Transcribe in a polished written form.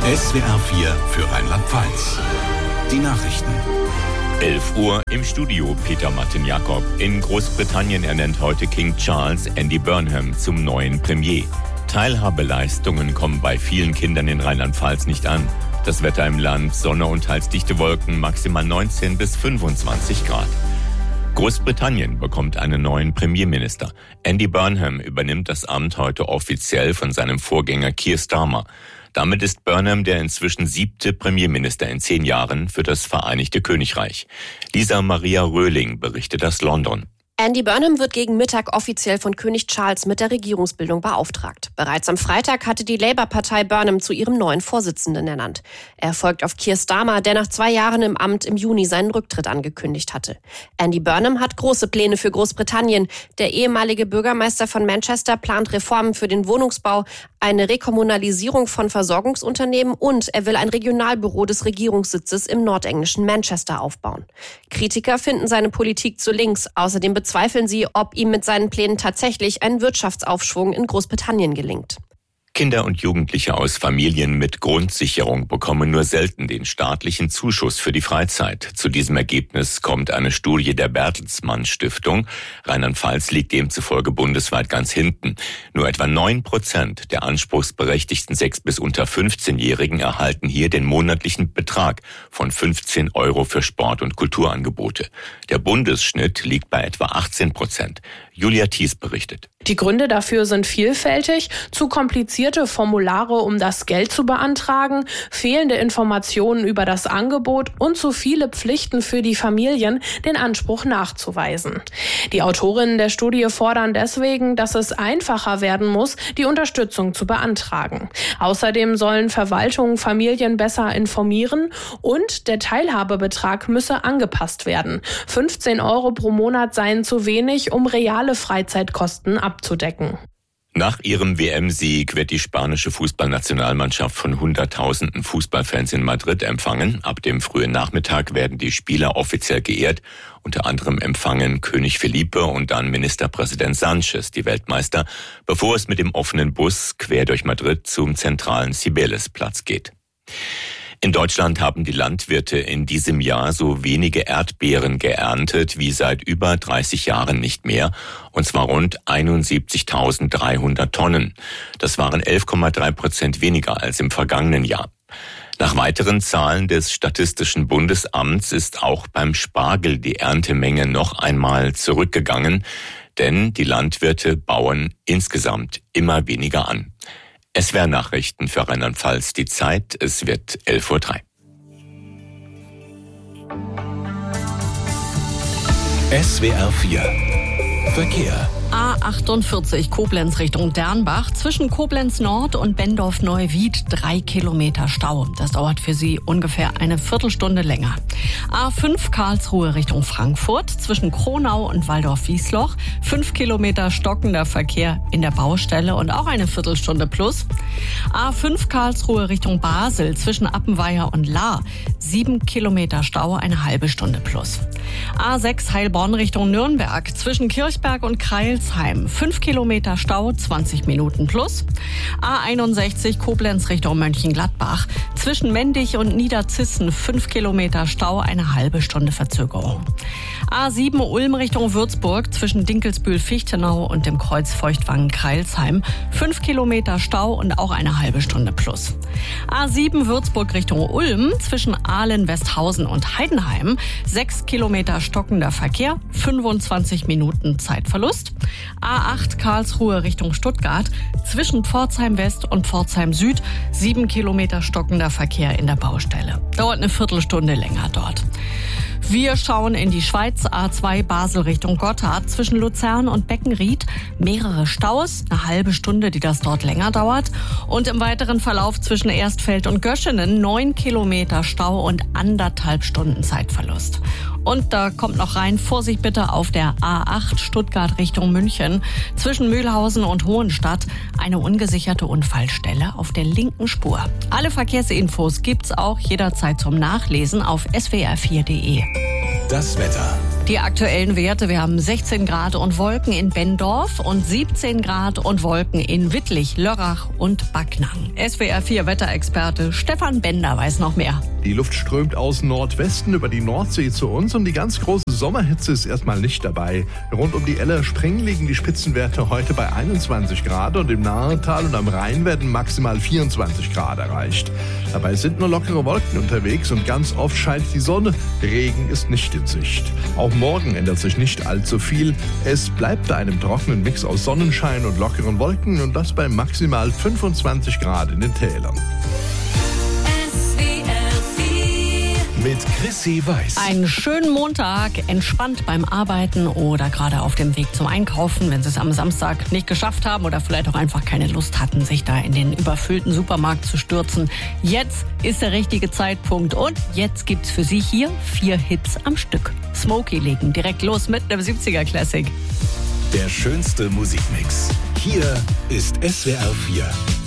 SWR 4 für Rheinland-Pfalz. Die Nachrichten. 11 Uhr im Studio Peter Martin-Jakob. In Großbritannien ernennt heute King Charles Andy Burnham zum neuen Premier. Teilhabeleistungen kommen bei vielen Kindern in Rheinland-Pfalz nicht an. Das Wetter im Land, Sonne und teils dichte Wolken, maximal 19 bis 25 Grad. Großbritannien bekommt einen neuen Premierminister. Andy Burnham übernimmt das Amt heute offiziell von seinem Vorgänger Keir Starmer. Damit ist Burnham der inzwischen 7. Premierminister in 10 Jahren für das Vereinigte Königreich. Lisa Maria Röhling berichtet aus London. Andy Burnham wird gegen Mittag offiziell von König Charles mit der Regierungsbildung beauftragt. Bereits am Freitag hatte die Labour-Partei Burnham zu ihrem neuen Vorsitzenden ernannt. Er folgt auf Keir Starmer, der nach 2 Jahren im Amt im Juni seinen Rücktritt angekündigt hatte. Andy Burnham hat große Pläne für Großbritannien. Der ehemalige Bürgermeister von Manchester plant Reformen für den Wohnungsbau, eine Rekommunalisierung von Versorgungsunternehmen und er will ein Regionalbüro des Regierungssitzes im nordenglischen Manchester aufbauen. Kritiker finden seine Politik zu links. Außerdem bezweifeln sie, ob ihm mit seinen Plänen tatsächlich ein Wirtschaftsaufschwung in Großbritannien gelingt. Kinder und Jugendliche aus Familien mit Grundsicherung bekommen nur selten den staatlichen Zuschuss für die Freizeit. Zu diesem Ergebnis kommt eine Studie der Bertelsmann Stiftung. Rheinland-Pfalz liegt demzufolge bundesweit ganz hinten. Nur etwa 9% der anspruchsberechtigten 6- bis unter 15-Jährigen erhalten hier den monatlichen Betrag von 15 € für Sport- und Kulturangebote. Der Bundesschnitt liegt bei etwa 18%. Julia Thies berichtet. Die Gründe dafür sind vielfältig: zu komplizierte Formulare, um das Geld zu beantragen, fehlende Informationen über das Angebot und zu viele Pflichten für die Familien, den Anspruch nachzuweisen. Die Autorinnen der Studie fordern deswegen, dass es einfacher werden muss, die Unterstützung zu beantragen. Außerdem sollen Verwaltungen Familien besser informieren und der Teilhabebetrag müsse angepasst werden. 15 € pro Monat seien zu wenig, um reale Freizeitkosten abzudecken. Nach ihrem WM-Sieg wird die spanische Fußballnationalmannschaft von Hunderttausenden Fußballfans in Madrid empfangen. Ab dem frühen Nachmittag werden die Spieler offiziell geehrt. Unter anderem empfangen König Felipe und dann Ministerpräsident Sánchez die Weltmeister, bevor es mit dem offenen Bus quer durch Madrid zum zentralen Cibeles-Platz geht. In Deutschland haben die Landwirte in diesem Jahr so wenige Erdbeeren geerntet wie seit über 30 Jahren nicht mehr, und zwar rund 71.300 Tonnen. Das waren 11,3% weniger als im vergangenen Jahr. Nach weiteren Zahlen des Statistischen Bundesamts ist auch beim Spargel die Erntemenge noch einmal zurückgegangen, denn die Landwirte bauen insgesamt immer weniger an. SWR-Nachrichten für Rheinland-Pfalz. Die Zeit, es wird 11:03 Uhr. SWR 4 Verkehr. A48 Koblenz Richtung Dernbach. Zwischen Koblenz Nord und Bendorf-Neuwied 3 Kilometer Stau. Das dauert für Sie ungefähr eine Viertelstunde länger. A5 Karlsruhe Richtung Frankfurt. Zwischen Kronau und Waldorf-Wiesloch 5 Kilometer stockender Verkehr in der Baustelle und auch eine Viertelstunde plus. A5 Karlsruhe Richtung Basel. Zwischen Appenweier und Lahr 7 Kilometer Stau, eine halbe Stunde plus. A6 Heilbronn Richtung Nürnberg. Zwischen Kirchberg und Kreilsheim 5 Kilometer Stau, 20 Minuten plus. A61 Koblenz Richtung Mönchengladbach. Zwischen Mendig und Niederzissen 5 Kilometer Stau, eine halbe Stunde Verzögerung. A7 Ulm Richtung Würzburg. Zwischen Dinkelsbühl-Fichtenau und dem Kreuz Feuchtwangen-Kreilsheim 5 Kilometer Stau und auch eine halbe Stunde plus. A7 Würzburg Richtung Ulm. Zwischen Ahlen-Westhausen und Heidenheim 6 Kilometer stockender Verkehr, 25 Minuten Zeitverlust. A8 Karlsruhe Richtung Stuttgart. Zwischen Pforzheim West und Pforzheim Süd 7 Kilometer stockender Verkehr in der Baustelle. Dauert eine Viertelstunde länger dort. Wir schauen in die Schweiz. A2 Basel Richtung Gotthard. Zwischen Luzern und Beckenried mehrere Staus, eine halbe Stunde, die das dort länger dauert. Und im weiteren Verlauf zwischen Erstfeld und Göschenen 9 Kilometer Stau und 1,5 Stunden Zeitverlust. Und da kommt noch rein, Vorsicht bitte auf der A8 Stuttgart Richtung München. Zwischen Mühlhausen und Hohenstadt eine ungesicherte Unfallstelle auf der linken Spur. Alle Verkehrsinfos gibt's auch jederzeit zum Nachlesen auf swr4.de. Das Wetter. Die aktuellen Werte, wir haben 16 Grad und Wolken in Benndorf und 17 Grad und Wolken in Wittlich, Lörrach und Backnang. SWR 4 Wetterexperte Stefan Bender weiß noch mehr. Die Luft strömt aus Nordwesten über die Nordsee zu uns und die ganz große Sommerhitze ist erstmal nicht dabei. Rund um die Eller-Spree liegen die Spitzenwerte heute bei 21 Grad und im Nahental und am Rhein werden maximal 24 Grad erreicht. Dabei sind nur lockere Wolken unterwegs und ganz oft scheint die Sonne. Regen ist nicht in Sicht. Auch morgen ändert sich nicht allzu viel. Es bleibt bei einem trockenen Mix aus Sonnenschein und lockeren Wolken und das bei maximal 25 Grad in den Tälern. Mit Chrissy Weiß. Einen schönen Montag, entspannt beim Arbeiten oder gerade auf dem Weg zum Einkaufen, wenn Sie es am Samstag nicht geschafft haben oder vielleicht auch einfach keine Lust hatten, sich da in den überfüllten Supermarkt zu stürzen. Jetzt ist der richtige Zeitpunkt und jetzt gibt's für Sie hier 4 Hits am Stück. Smokey legen direkt los mit einem 70er Classic. Der schönste Musikmix. Hier ist SWR 4